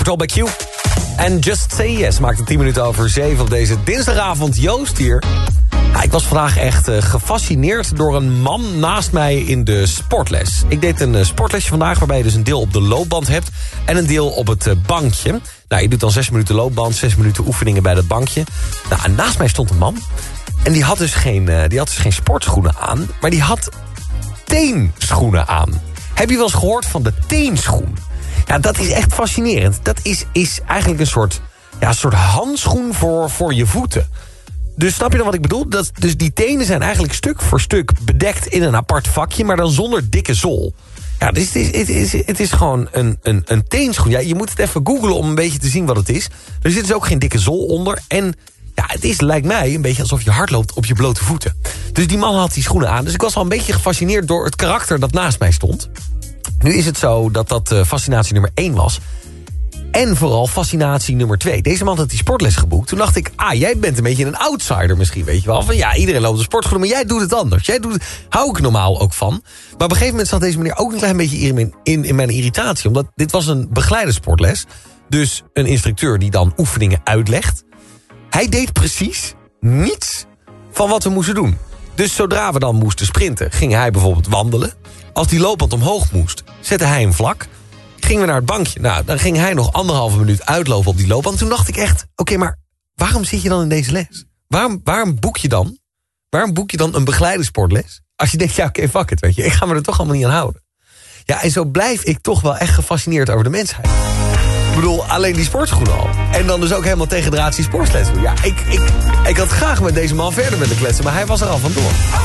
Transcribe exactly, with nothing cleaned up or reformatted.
Patrol bij Q. En Just Say Yes maakt het tien minuten over zeven op deze dinsdagavond. Joost hier. Ja, ik was vandaag echt uh, gefascineerd door een man naast mij in de sportles. Ik deed een uh, sportlesje vandaag waarbij je dus een deel op de loopband hebt... en een deel op het uh, bankje. Nou, je doet dan zes minuten loopband, zes minuten oefeningen bij dat bankje. Nou, en naast mij stond een man. En die had dus geen, uh, die had dus geen sportschoenen aan, maar die had teenschoenen aan. Heb je wel eens gehoord van de teenschoen? Ja, dat is echt fascinerend. Dat is, is eigenlijk een soort, ja, een soort handschoen voor, voor je voeten. Dus snap je dan wat ik bedoel? Dat, dus die tenen zijn eigenlijk stuk voor stuk bedekt in een apart vakje... maar dan zonder dikke zool. Ja, dus het is, het is, het is gewoon een, een, een teenschoen. Ja, je moet het even googlen om een beetje te zien wat het is. Er zit dus ook geen dikke zool onder. En ja, het is, lijkt mij, een beetje alsof je hardloopt op je blote voeten. Dus die man had die schoenen aan. Dus ik was al een beetje gefascineerd door het karakter dat naast mij stond. Nu is het zo dat dat uh, fascinatie nummer één was... En vooral fascinatie nummer twee. Deze man had die sportles geboekt. Toen dacht ik, ah, jij bent een beetje een outsider misschien, weet je wel. Van ja, iedereen loopt de sportschoenen, maar jij doet het anders. Jij doet het, hou ik normaal ook van. Maar op een gegeven moment zat deze meneer ook een klein beetje in, in, in mijn irritatie. Omdat dit was een begeleide sportles. Dus een instructeur die dan oefeningen uitlegt. Hij deed precies niets van wat we moesten doen. Dus zodra we dan moesten sprinten, ging hij bijvoorbeeld wandelen. Als die loopband omhoog moest, zette hij hem vlak. Gingen we naar het bankje. Nou, dan ging hij nog anderhalve minuut uitlopen op die loopband. Toen dacht ik echt, oké, okay, maar waarom zit je dan in deze les? Waarom, waarom boek je dan? Waarom boek je dan een begeleide sportles? Als je denkt, ja, oké, okay, fuck it, weet je. Ik ga me er toch allemaal niet aan houden. Ja, en zo blijf ik toch wel echt gefascineerd over de mensheid. Ik bedoel, alleen die sportschoenen al. En dan dus ook helemaal tegen draad die sportsles doen. Ja, ik, ik, ik had graag met deze man verder willen kletsen, maar hij was er al vandoor.